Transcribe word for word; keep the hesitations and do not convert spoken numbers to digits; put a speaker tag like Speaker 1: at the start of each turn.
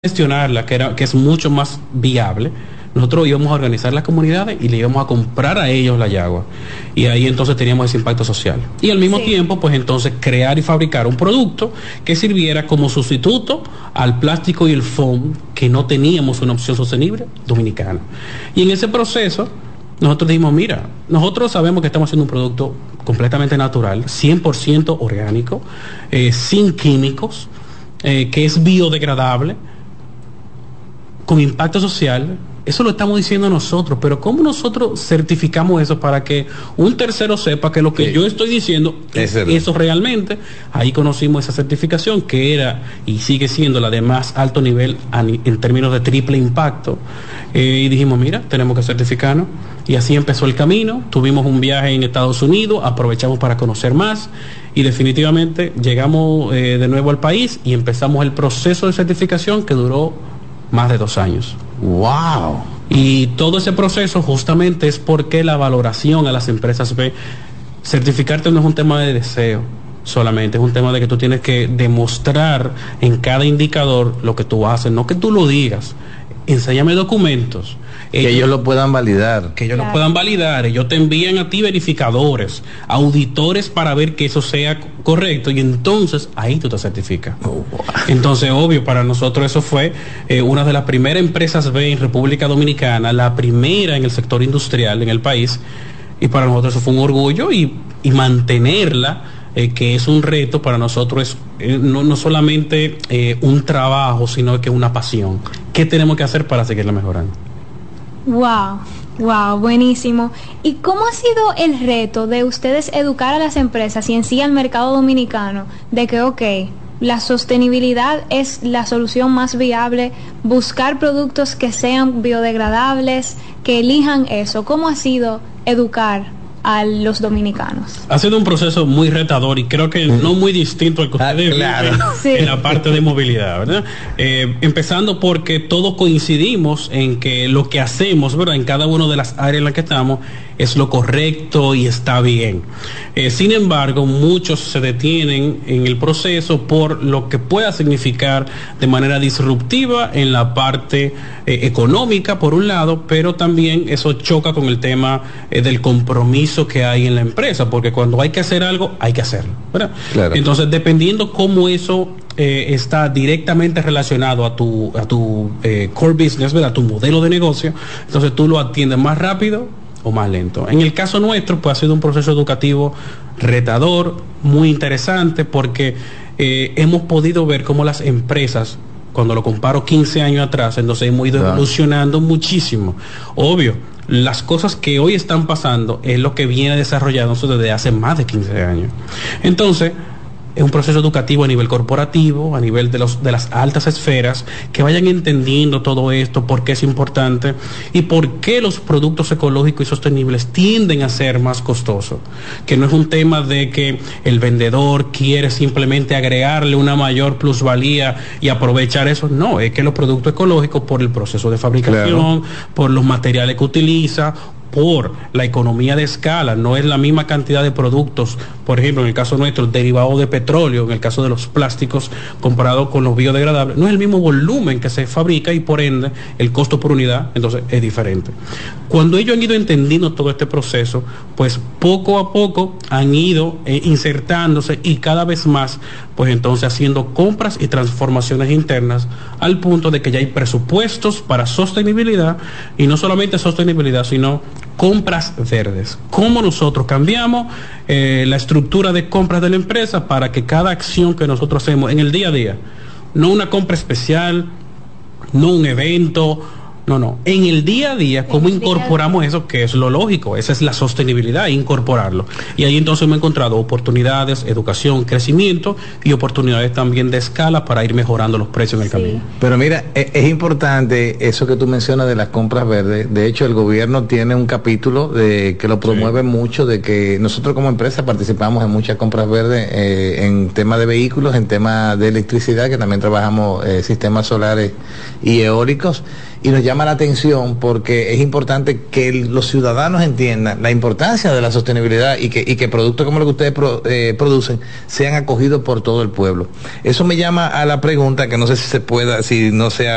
Speaker 1: gestionarla, que era que es mucho más viable, nosotros íbamos a organizar las comunidades y le íbamos a comprar a ellos la yagua, y ahí entonces teníamos ese impacto social, y al mismo sí. tiempo pues entonces crear y fabricar un producto que sirviera como sustituto al plástico y el foam, que no teníamos una opción sostenible dominicana. Y en ese proceso nosotros dijimos, mira, nosotros sabemos que estamos haciendo un producto completamente natural, cien por ciento orgánico, eh, sin químicos, eh, que es biodegradable, con impacto social. Eso lo estamos diciendo nosotros, pero ¿cómo nosotros certificamos eso para que un tercero sepa que lo que sí. yo estoy diciendo es eso realmente? Ahí conocimos esa certificación, que era y sigue siendo la de más alto nivel en términos de triple impacto, eh, y dijimos, mira, tenemos que certificarnos, y así empezó el camino. Tuvimos un viaje en Estados Unidos, aprovechamos para conocer más, y definitivamente llegamos eh, de nuevo al país y empezamos el proceso de certificación, que duró más de dos años.
Speaker 2: ¡Wow!
Speaker 1: Y todo ese proceso justamente es porque la valoración a las empresas ve, certificarte no es un tema de deseo solamente, es un tema de que tú tienes que demostrar en cada indicador lo que tú haces, no que tú lo digas. Enséñame documentos.
Speaker 2: Que ellos, ellos lo puedan validar.
Speaker 1: Que ellos claro. lo puedan validar. Ellos te envían a ti verificadores, auditores, para ver que eso sea correcto, y entonces ahí tú te certificas. Oh, wow. Entonces, obvio, para nosotros eso fue eh, una de las primeras empresas B en República Dominicana, la primera en el sector industrial en el país, y para nosotros eso fue un orgullo, y, y mantenerla, eh, que es un reto para nosotros, es eh, no, no solamente eh, un trabajo, sino que una pasión. ¿Qué tenemos que hacer para seguirla mejorando?
Speaker 3: Wow, wow, buenísimo. ¿Y cómo ha sido el reto de ustedes educar a las empresas y en sí al mercado dominicano de que, ok, la sostenibilidad es la solución más viable, buscar productos que sean biodegradables, que elijan eso? ¿Cómo ha sido educar a los dominicanos?
Speaker 1: Ha sido un proceso muy retador, y creo que no muy distinto al que ustedes ah, claro. viven sí. en la parte de movilidad, ¿verdad? Eh, empezando porque todos coincidimos en que lo que hacemos, ¿verdad?, en cada una de las áreas en las que estamos, es lo correcto y está bien. Eh, sin embargo, muchos se detienen en el proceso por lo que pueda significar de manera disruptiva en la parte eh, económica, por un lado, pero también eso choca con el tema eh, del compromiso que hay en la empresa, porque cuando hay que hacer algo, hay que hacerlo, ¿verdad? Claro. Entonces, dependiendo cómo eso eh, está directamente relacionado a tu, a tu eh, core business, ¿verdad?, a tu modelo de negocio, entonces tú lo atiendes más rápido o más lento. En el caso nuestro, pues ha sido un proceso educativo retador, muy interesante, porque eh, hemos podido ver cómo las empresas, cuando lo comparo quince años atrás, entonces hemos ido claro. evolucionando muchísimo. Obvio, las cosas que hoy están pasando es lo que viene desarrollándose desde hace más de quince años. Entonces, es un proceso educativo a nivel corporativo, a nivel de los de las altas esferas, que vayan entendiendo todo esto, por qué es importante y por qué los productos ecológicos y sostenibles tienden a ser más costosos. Que no es un tema de que el vendedor quiere simplemente agregarle una mayor plusvalía y aprovechar eso. No, es que los productos ecológicos, por el proceso de fabricación, claro. por los materiales que utiliza, por la economía de escala, no es la misma cantidad de productos, por ejemplo, en el caso nuestro, derivados de petróleo, en el caso de los plásticos, comparado con los biodegradables, no es el mismo volumen que se fabrica, y por ende, el costo por unidad, entonces, es diferente. Cuando ellos han ido entendiendo todo este proceso, pues poco a poco han ido eh, insertándose, y cada vez más, pues entonces haciendo compras y transformaciones internas, al punto de que ya hay presupuestos para sostenibilidad, y no solamente sostenibilidad, sino compras verdes. ¿Cómo nosotros cambiamos eh, la estructura de compras de la empresa para que cada acción que nosotros hacemos en el día a día, no una compra especial, no un evento, no, no, en el día a día, cómo incorporamos eso, que es lo lógico? Esa es la sostenibilidad, incorporarlo. Y ahí entonces hemos encontrado oportunidades, educación, crecimiento, y oportunidades también de escala para ir mejorando los precios en el sí. camino.
Speaker 2: Pero mira, es, es importante eso que tú mencionas de las compras verdes. De hecho, el gobierno tiene un capítulo de que lo promueve sí. mucho, de que nosotros como empresa participamos en muchas compras verdes, eh, en temas de vehículos, en temas de electricidad, que también trabajamos eh, sistemas solares y eólicos. Y nos llama la atención porque es importante que los ciudadanos entiendan la importancia de la sostenibilidad, y que, y que productos como los que ustedes pro, eh, producen sean acogidos por todo el pueblo. Eso me llama a la pregunta, que no sé si se pueda, si no sea